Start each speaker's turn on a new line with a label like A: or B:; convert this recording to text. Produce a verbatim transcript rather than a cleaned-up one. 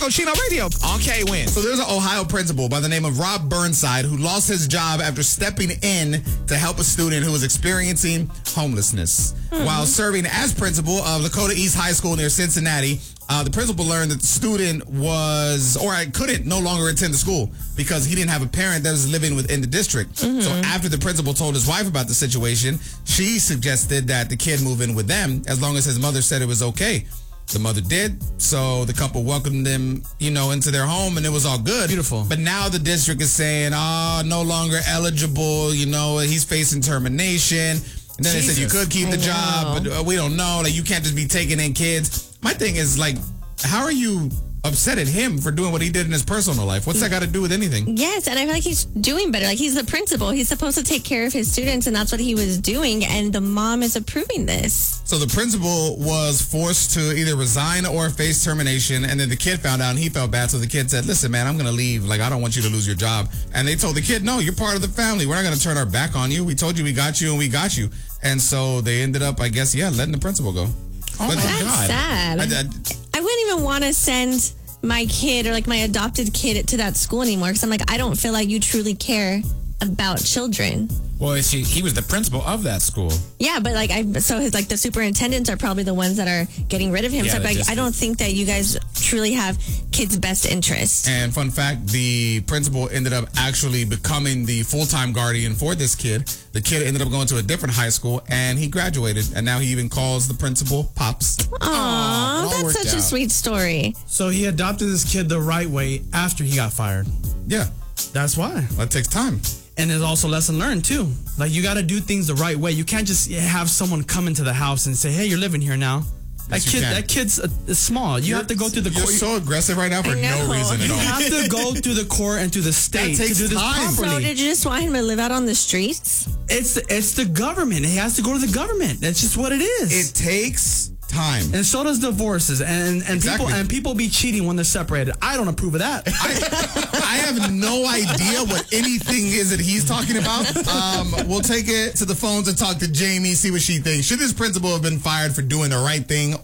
A: Coco Chino Radio on K-Win.
B: So there's an Ohio principal by the name of Rob Burnside who lost his job after stepping in to help a student who was experiencing homelessness. Mm-hmm. While serving as principal of Lakota East High School near Cincinnati, uh, the principal learned that the student was, or I couldn't no longer attend the school because he didn't have a parent that was living within the district. Mm-hmm. So after the principal told his wife about the situation, she suggested that the kid move in with them as long as his mother said it was okay. The mother did, so the couple welcomed them, you know, into their home, and it was all good.
A: Beautiful.
B: But now the district is saying, oh, no longer eligible, you know, he's facing termination. And then Jesus. They said you could keep the job, but uh, we don't know. Like, you can't just be taking in kids. My thing is, like, how are you upset at him for doing what he did in his personal life? What's that got to do with anything?
C: Yes, and I feel like he's doing better. Like, he's the principal. He's supposed to take care of his students, and that's what he was doing, and the mom is approving this.
B: So the principal was forced to either resign or face termination, and then the kid found out, and he felt bad, so the kid said, listen, man, I'm going to leave. Like, I don't want you to lose your job. And they told the kid, no, you're part of the family. We're not going to turn our back on you. We told you we got you, and we got you. And so they ended up, I guess, yeah, letting the principal go.
C: Oh, but, that's God. sad. I, I, I wouldn't even want to send my kid or like my adopted kid to that school anymore because I'm like, I don't feel like you truly care about children.
A: Well, she, he was the principal of that school.
C: Yeah, but like I, so his like the superintendents are probably the ones that are getting rid of him. Yeah, so like, I don't think that you guys truly have kids' best interest.
B: And fun fact, the principal ended up actually becoming the full-time guardian for this kid. The kid ended up going to a different high school, and he graduated, and now he even calls the principal Pops.
C: Aww, Aww that's such out. a sweet story.
D: So he adopted this kid the right way after he got fired.
B: Yeah.
D: That's why.
B: That takes time.
D: And there's also lesson learned, too. Like, you got to do things the right way. You can't just have someone come into the house and say, hey, you're living here now. That
B: yes,
D: kid, that kid's uh, small. You
B: you're,
D: have to go through the
B: you're
D: court.
B: You're so aggressive right now for no reason at all.
D: You have to go through the court and through the state
B: that takes
D: to do this
B: time.
D: properly.
C: So did you just want him to live out on the streets?
D: It's, it's the government. He has to go to the government. That's just what it is.
B: It takes time.
D: And so does divorces. And, and,
B: exactly.
D: people, and people be cheating when they're separated. I don't approve of that.
B: I, I have no idea what anything is that he's talking about. Um, we'll take it to the phones and talk to Jamie, see what she thinks. Should this principal have been fired for doing the right thing